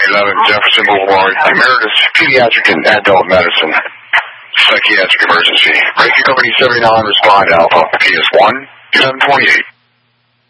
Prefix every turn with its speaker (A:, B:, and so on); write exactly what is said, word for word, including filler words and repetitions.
A: eleven Jefferson Boulevard, Emeritus Pediatric and Adult Medicine. Psychiatric emergency. Breaking company seventy-nine, respond Alpha. P S one, seven twenty-eight.